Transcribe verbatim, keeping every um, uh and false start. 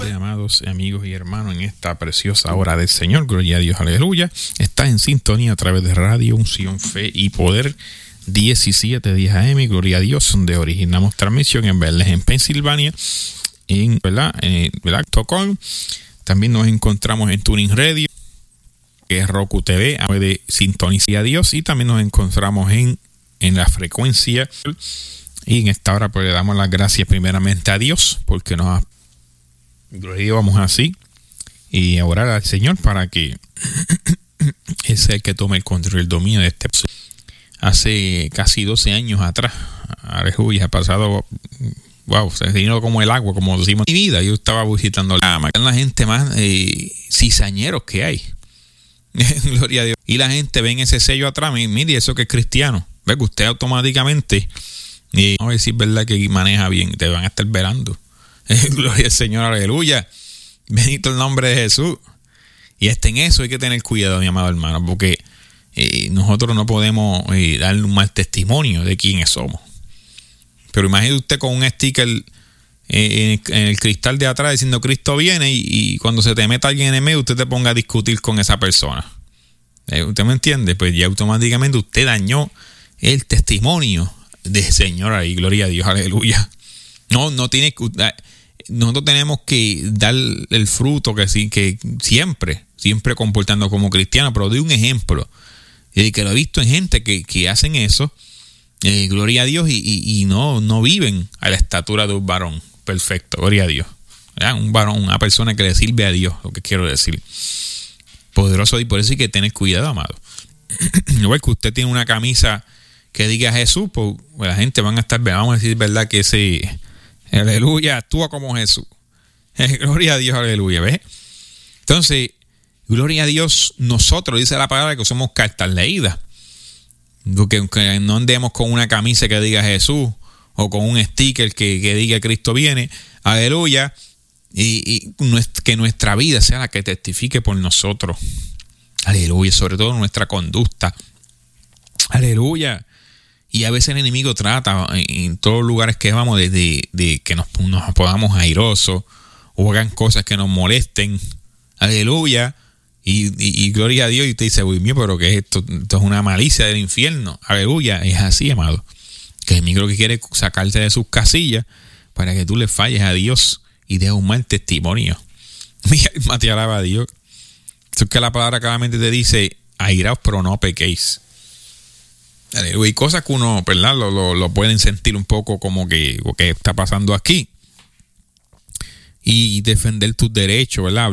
tardes, amados amigos y hermanos, en esta preciosa hora del Señor. Gloria a Dios, aleluya. Está en sintonía a través de Radio Unción, Fe y Poder, diecisiete diez A M. Gloria a Dios, donde originamos transmisión en Bethlehem, Pensilvania, en ¿verdad? Eh, ¿verdad? Stockholm. También nos encontramos en Tuning Radio, que es Roku T V, puede sintonizar a Dios, y también nos encontramos en, en la frecuencia. Y en esta hora pues le damos las gracias primeramente a Dios, porque nos ha gloria, vamos así, y a orar al Señor para que Él sea el que tome el control, el dominio de este. Hace casi doce años atrás, aleluya, ha pasado, wow, se vino como el agua, como decimos, en mi vida. Yo estaba visitando la la gente más eh, cizañeros que hay. Gloria a Dios. Y la gente ve ese sello atrás, mire, eso que es cristiano. Ve que usted automáticamente, y vamos a decir verdad que maneja bien, te van a estar velando. Gloria al Señor, aleluya. Bendito el nombre de Jesús. Y hasta en eso hay que tener cuidado, mi amado hermano, porque eh, nosotros no podemos eh, darle un mal testimonio de quiénes somos. Pero imagine usted con un sticker eh, en, el, en el cristal de atrás diciendo Cristo viene, y, y cuando se te meta alguien en el medio, usted te ponga a discutir con esa persona. Eh, ¿Usted me entiende? Pues ya automáticamente usted dañó el testimonio del Señor ahí. Gloria a Dios, aleluya. No, no tiene que... Nosotros tenemos que dar el fruto que sí, que siempre, siempre comportando como cristianos, pero doy un ejemplo eh, que lo he visto en gente que, que hacen eso, eh, gloria a Dios, y, y, y no, no viven a la estatura de un varón perfecto, gloria a Dios. ¿Verdad? Un varón, una persona que le sirve a Dios, lo que quiero decir. Poderoso, y por eso hay que tener cuidado, amado. Igual que usted tiene una camisa que diga Jesús, pues la gente van a estar, vamos a decir verdad que ese... Aleluya, actúa como Jesús. Gloria a Dios, aleluya, ¿ves? Entonces, gloria a Dios, nosotros, dice la palabra, que somos cartas leídas. Que, que no andemos con una camisa que diga Jesús, o con un sticker que, que diga Cristo viene. Aleluya. Y, y que nuestra vida sea la que testifique por nosotros. Aleluya, sobre todo nuestra conducta. Aleluya. Y a veces el enemigo trata en todos los lugares que vamos de, de, de que nos, nos podamos airosos o hagan cosas que nos molesten. Aleluya. Y, y, y gloria a Dios. Y usted dice, uy, mío, pero ¿qué es esto? Esto es una malicia del infierno. Aleluya. Es así, amado. Que el enemigo lo que quiere es sacarte de sus casillas para que tú le falles a Dios y des un mal testimonio. Mi alma te alaba a Dios. Eso es que la palabra claramente te dice, airaos, pero no pequéis. Y cosas que uno, ¿verdad? Lo, lo, lo pueden sentir un poco como que, que está pasando aquí. Y defender tus derechos, ¿verdad?